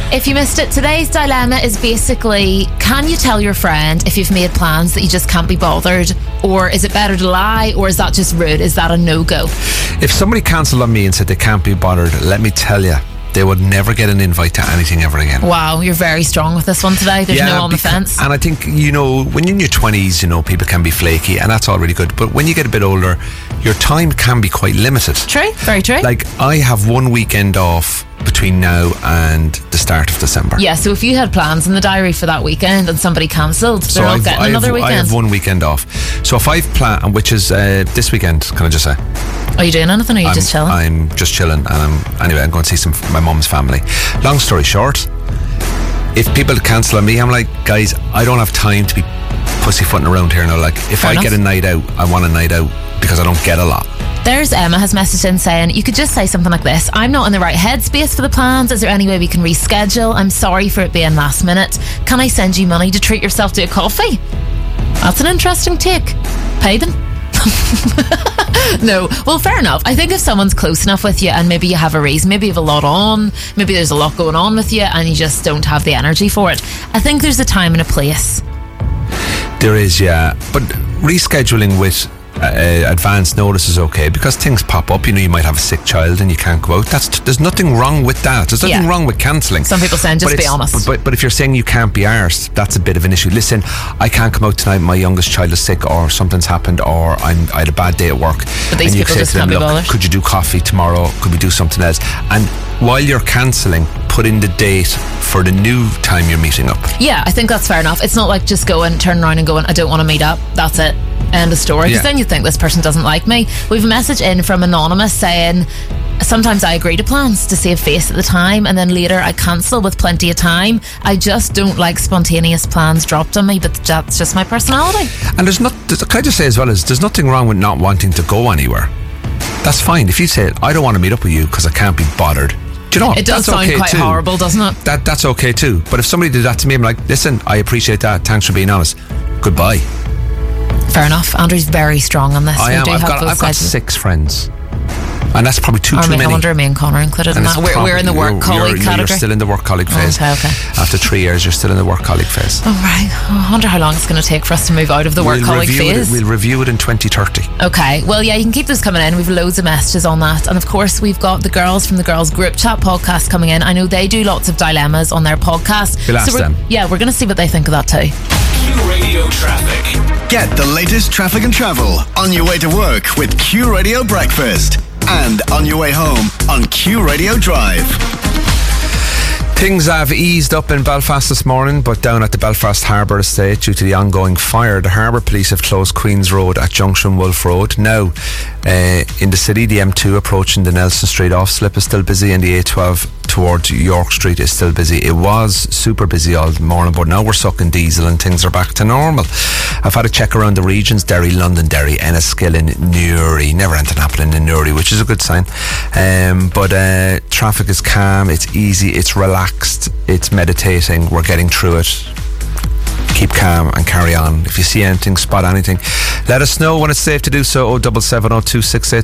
If you missed it, today's dilemma is basically, can you tell your friend if you've made plans that you just can't be bothered? Or is it better to lie? Or is that just rude? Is that a no-go? If somebody cancelled on me and said they can't be bothered, let me tell you, they would never get an invite to anything ever again. Wow, you're very strong with this one today. There's no on the fence. And I think, when you're in your 20s, people can be flaky, and that's all really good. But when you get a bit older, your time can be quite limited. True, very true. Like, I have one weekend off between now and the start of December. Yeah, so if you had plans in the diary for that weekend and somebody cancelled, they're not getting another weekend. I have one weekend off. So if I've planned, which is this weekend, can I just say? Are you doing anything, or are you just chilling? I'm just chilling, and I'm going to see my mum's family. Long story short, if people cancel on me, I'm like, guys, I don't have time to be pussyfooting around here now. Like, if I get a night out, I want a night out, because I don't get a lot. There's Emma has messaged in saying, you could just say something like this: I'm not in the right headspace for the plans. Is there any way we can reschedule? I'm sorry for it being last minute. Can I send you money to treat yourself to a coffee? That's an interesting take. Pay them. No, well, fair enough. I think if someone's close enough with you and maybe you have a reason, maybe you have a lot on, maybe there's a lot going on with you and you just don't have the energy for it, I think there's a time and a place. There is, yeah. But rescheduling with advance notice is okay, because things pop up. You might have a sick child and you can't go out. There's nothing wrong with that. There's nothing wrong with cancelling. Some people saying just be honest. But if you're saying you can't be arsed, that's a bit of an issue. Listen, I can't come out tonight, my youngest child is sick, or something's happened, or I had a bad day at work. But these people just can't be bothered. Could you do coffee tomorrow? Could we do something else? And while you're cancelling, put in the date for the new time you're meeting up. Yeah, I think that's fair enough. It's not like just turning around and going, I don't want to meet up, that's it, end of story. Because then you think this person doesn't like me. We've a message in from Anonymous saying, sometimes I agree to plans to save face at the time, and then later I cancel with plenty of time. I just don't like spontaneous plans dropped on me, but that's just my personality. And can I just say as well, there's nothing wrong with not wanting to go anywhere. That's fine. If you say, I don't want to meet up with you because I can't be bothered, do you know what? It does sound quite horrible, doesn't it? That's okay too. But if somebody did that to me, I'm like, listen, I appreciate that, thanks for being honest, goodbye. Fair enough. Andrew's very strong on this. I've got 6 friends, and that's probably too many. I wonder, me and Connor included in that. We're in the work colleague category. You're still in the work colleague phase. Okay. After 3 years, you're still in the work colleague phase. Oh, right. I wonder how long it's going to take for us to move out of the work colleague phase. We'll review it in 2030. Okay. Well, yeah, you can keep those coming in. We've loads of messages on that. And of course, we've got the girls from the Girls Group Chat podcast coming in. I know they do lots of dilemmas on their podcast. We'll ask them. Yeah, we're going to see what they think of that too. Q Radio Traffic. Get the latest traffic and travel on your way to work with Q Radio Breakfast, and on your way home on Q Radio Drive. Things have eased up in Belfast this morning, but down at the Belfast Harbour Estate, due to the ongoing fire, the Harbour Police have closed Queen's Road at Junction Wolf Road. Now, in the city, the M2 approaching the Nelson Street off-slip is still busy, and the A12 towards York Street is still busy. It was super busy all morning, but now we're sucking diesel and things are back to normal. I've had a check around the regions: Derry, Londonderry, Enniskillen, Newry. Never anything happening in Newry, which is a good sign. But traffic is calm, it's easy, it's relaxed, it's meditating. We're getting through it. Keep calm and carry on. If you see anything, spot anything, let us know when it's safe to do so. 0770268